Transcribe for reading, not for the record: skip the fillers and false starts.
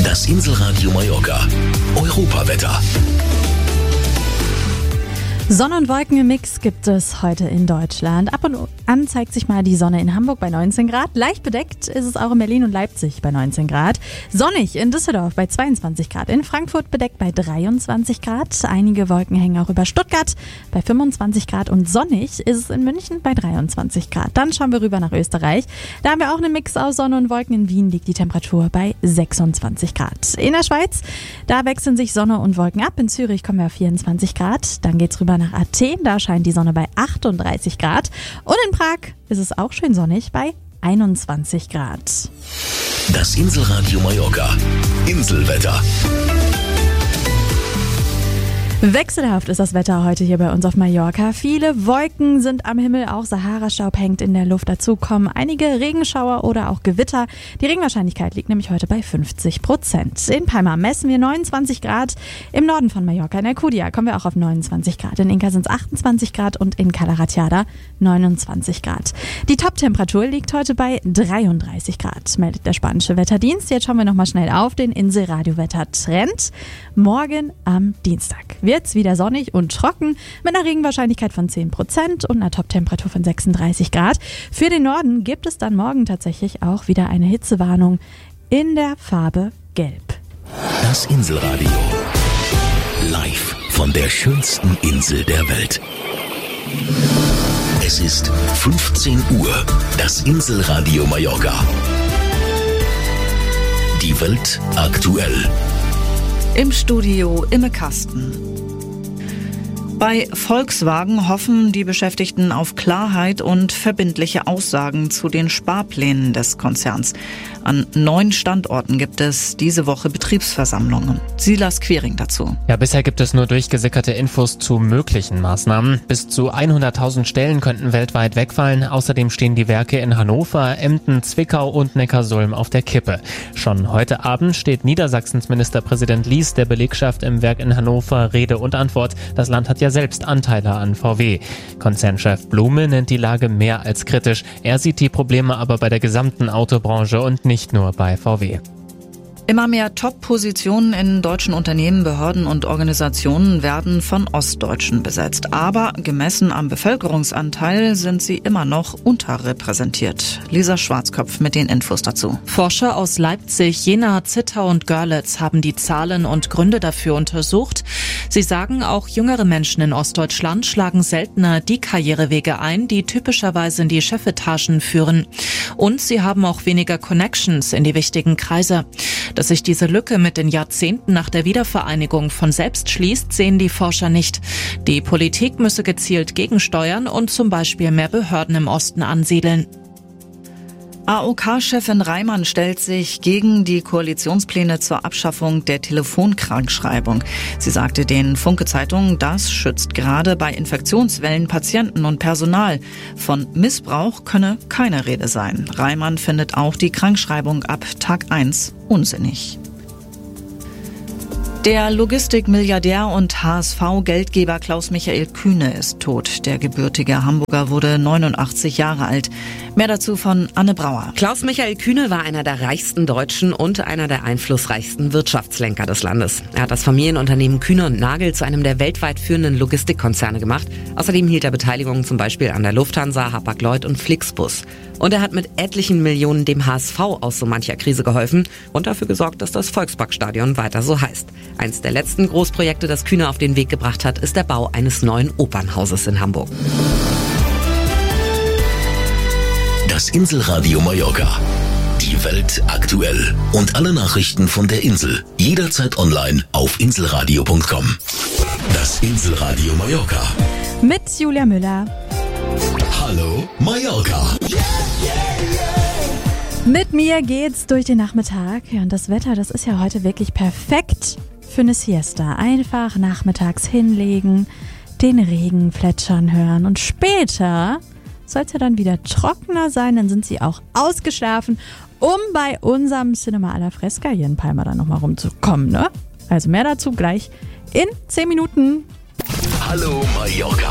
Das Inselradio Mallorca. Europawetter. Sonne und Wolken im Mix gibt es heute in Deutschland. Ab und an zeigt sich mal die Sonne in Hamburg bei 19 Grad. Leicht bedeckt ist es auch in Berlin und Leipzig bei 19 Grad. Sonnig in Düsseldorf bei 22 Grad. In Frankfurt bedeckt bei 23 Grad. Einige Wolken hängen auch über Stuttgart bei 25 Grad. Und sonnig ist es in München bei 23 Grad. Dann schauen wir rüber nach Österreich. Da haben wir auch einen Mix aus Sonne und Wolken. In Wien liegt die Temperatur bei 26 Grad. In der Schweiz, da wechseln sich Sonne und Wolken ab. In Zürich kommen wir auf 24 Grad. Dann geht's rüber nach Athen, da scheint die Sonne bei 38 Grad. Und in Prag ist es auch schön sonnig bei 21 Grad. Das Inselradio Mallorca. Inselwetter. Wechselhaft ist das Wetter heute hier bei uns auf Mallorca. Viele Wolken sind am Himmel, auch Sahara-Staub hängt in der Luft. Dazu kommen einige Regenschauer oder auch Gewitter. Die Regenwahrscheinlichkeit liegt nämlich heute bei 50%. In Palma messen wir 29 Grad. Im Norden von Mallorca, in Alcudia, kommen wir auch auf 29 Grad. In Inca sind es 28 Grad und in Cala Ratjada 29 Grad. Die Top-Temperatur liegt heute bei 33 Grad, meldet der spanische Wetterdienst. Jetzt schauen wir nochmal schnell auf den Inselradio-Wetter-Trend. Morgen am Dienstag wird's wieder sonnig und trocken mit einer Regenwahrscheinlichkeit von 10% und einer Top-Temperatur von 36 Grad. Für den Norden gibt es dann morgen tatsächlich auch wieder eine Hitzewarnung in der Farbe Gelb. Das Inselradio. Live von der schönsten Insel der Welt. Es ist 15 Uhr. Das Inselradio Mallorca. Die Welt aktuell. Im Studio Imme Kasten. Bei Volkswagen hoffen die Beschäftigten auf Klarheit und verbindliche Aussagen zu den Sparplänen des Konzerns. An 9 Standorten gibt es diese Woche Betriebsversammlungen. Silas Quiring dazu. Ja, bisher gibt es nur durchgesickerte Infos zu möglichen Maßnahmen. Bis zu 100.000 Stellen könnten weltweit wegfallen. Außerdem stehen die Werke in Hannover, Emden, Zwickau und Neckarsulm auf der Kippe. Schon heute Abend steht Niedersachsens Ministerpräsident Lies der Belegschaft im Werk in Hannover Rede und Antwort. Das Land hat ja selbst Anteile an VW. Konzernchef Blume nennt die Lage mehr als kritisch. Er sieht die Probleme aber bei der gesamten Autobranche und nicht nur bei VW. Immer mehr Top-Positionen in deutschen Unternehmen, Behörden und Organisationen werden von Ostdeutschen besetzt. Aber gemessen am Bevölkerungsanteil sind sie immer noch unterrepräsentiert. Lisa Schwarzkopf mit den Infos dazu. Forscher aus Leipzig, Jena, Zittau und Görlitz haben die Zahlen und Gründe dafür untersucht. Sie sagen, auch jüngere Menschen in Ostdeutschland schlagen seltener die Karrierewege ein, die typischerweise in die Chefetagen führen. Und sie haben auch weniger Connections in die wichtigen Kreise. Dass sich diese Lücke mit den Jahrzehnten nach der Wiedervereinigung von selbst schließt, sehen die Forscher nicht. Die Politik müsse gezielt gegensteuern und zum Beispiel mehr Behörden im Osten ansiedeln. AOK-Chefin Reimann stellt sich gegen die Koalitionspläne zur Abschaffung der Telefonkrankschreibung. Sie sagte den Funke-Zeitungen, das schützt gerade bei Infektionswellen Patienten und Personal. Von Missbrauch könne keine Rede sein. Reimann findet auch die Krankschreibung ab Tag 1 unsinnig. Der Logistikmilliardär und HSV-Geldgeber Klaus-Michael Kühne ist tot. Der gebürtige Hamburger wurde 89 Jahre alt. Mehr dazu von Anne Brauer. Klaus-Michael Kühne war einer der reichsten Deutschen und einer der einflussreichsten Wirtschaftslenker des Landes. Er hat das Familienunternehmen Kühne & Nagel zu einem der weltweit führenden Logistikkonzerne gemacht. Außerdem hielt er Beteiligungen zum Beispiel an der Lufthansa, Hapag-Lloyd und Flixbus. Und er hat mit etlichen Millionen dem HSV aus so mancher Krise geholfen und dafür gesorgt, dass das Volksparkstadion weiter so heißt. Eins der letzten Großprojekte, das Kühne auf den Weg gebracht hat, ist der Bau eines neuen Opernhauses in Hamburg. Das Inselradio Mallorca. Die Welt aktuell. Und alle Nachrichten von der Insel. Jederzeit online auf inselradio.com. Das Inselradio Mallorca. Mit Julia Müller. Hallo Mallorca. Mit mir geht's durch den Nachmittag. Ja, und das Wetter, das ist ja heute wirklich perfekt für eine Siesta. Einfach nachmittags hinlegen, den Regen plätschern hören und später soll es ja dann wieder trockener sein, dann sind sie auch ausgeschlafen, um bei unserem Cinema alla Fresca hier in Palma dann nochmal rumzukommen, ne? Also mehr dazu gleich in 10 Minuten. Hallo Mallorca.